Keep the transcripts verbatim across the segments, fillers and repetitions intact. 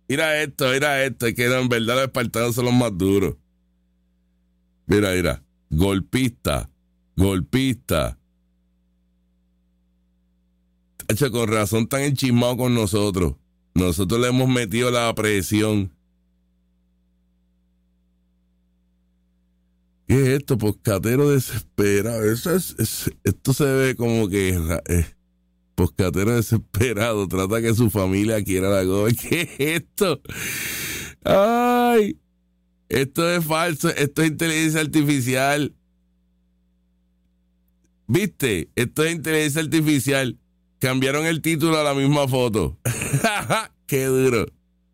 Mira esto, mira esto. Es que en verdad los espartanos son los más duros. Mira, mira. Golpista. Golpista. Hecho, con razón están enchismados con nosotros. Nosotros le hemos metido la presión. ¿Qué es esto? Poscatero desesperado. Eso es, es, esto se ve como que eh, poscatero desesperado. Trata que su familia quiera la goma. ¿Qué es esto? ¡Ay! Esto es falso. Esto es inteligencia artificial. ¿Viste? Esto es inteligencia artificial. Cambiaron el título a la misma foto. ¡Qué duro!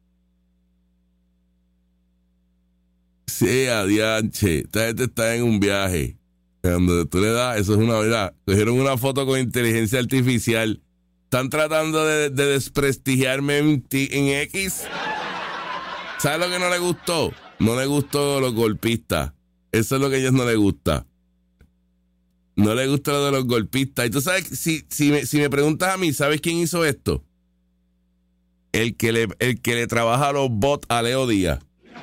Sí, adianche. Esta gente está en un viaje. Cuando tú le das, eso es una verdad. Cogieron una foto con inteligencia artificial. Están tratando de, de desprestigiarme en, en X. ¿Sabes lo que no le gustó? No le gustó los golpistas. Eso es lo que a ellos no les gusta. No le gusta lo de los golpistas. Y tú sabes, si, si, me, si me preguntas a mí, ¿sabes quién hizo esto? El que le, el que le trabaja a los bots a Leo Díaz.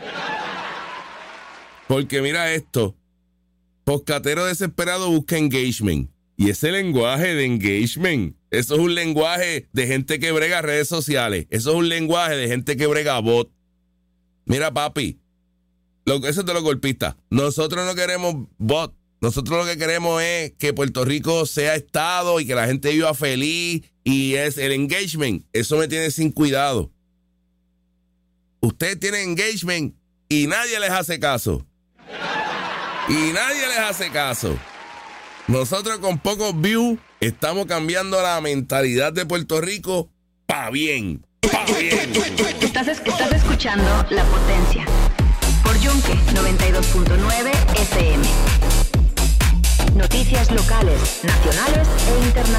Porque mira esto. Poscatero desesperado busca engagement. Y ese lenguaje de engagement, eso es un lenguaje de gente que brega redes sociales. Eso es un lenguaje de gente que brega bot. Mira, papi, lo, eso es de los golpistas. Nosotros no queremos bot. Nosotros lo que queremos es que Puerto Rico sea estado y que la gente viva feliz, y es el engagement. Eso me tiene sin cuidado. Ustedes tienen engagement y nadie les hace caso. Y nadie les hace caso. Nosotros con pocos views estamos cambiando la mentalidad de Puerto Rico pa' bien. Pa' bien. Estás, estás escuchando La Potencia por Yunque noventa y dos punto nueve F M. Noticias locales, nacionales e internacionales.